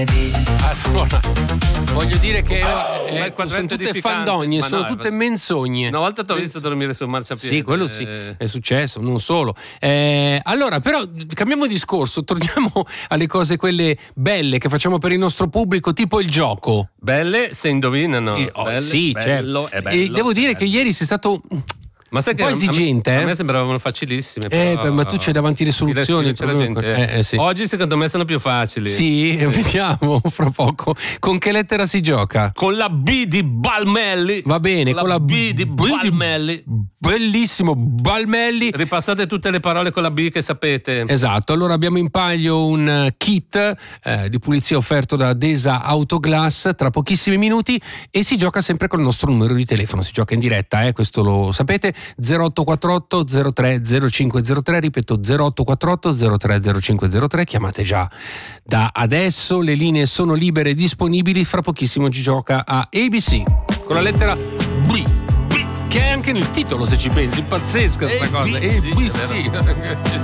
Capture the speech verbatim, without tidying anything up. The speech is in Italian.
Allora, voglio dire che Oh, eh, sono tutte fandonie, ma sono no, tutte menzogne. Una volta ti ho visto dormire sul marciapiede. Sì, quello sì, è successo, non solo. Eh, allora, però, cambiamo discorso, torniamo alle cose quelle belle che facciamo per il nostro pubblico, tipo il gioco. Belle se indovinano. Eh, oh, Belle, sì, bello, certo. è bello, e devo dire bello. che ieri sei stato Ma sai un che po' esigente, a me, eh? a me sembravano facilissime. Eh, però, ma tu c'hai davanti le soluzioni. c'è la gente. Eh, eh, sì. Oggi secondo me sono più facili. Sì, vediamo fra poco. Con che lettera si gioca? Con la B di Balmelli. Va bene, con la, con la B di Balmelli. Bellissimo, Balmelli. Ripassate tutte le parole con la B che sapete. Esatto, allora abbiamo in palio un kit eh, di pulizia offerto da Desa Autoglass tra pochissimi minuti e si gioca sempre col nostro numero di telefono, si gioca in diretta, eh, questo lo sapete, zero otto quattro otto zero tre zero cinque zero tre, ripeto zero otto quattro otto zero tre zero cinque zero tre, chiamate già da adesso, le linee sono libere e disponibili, fra pochissimo ci gioca a A B C con la lettera B, B che è anche nel titolo se ci pensi, pazzesca sta cosa, A B C.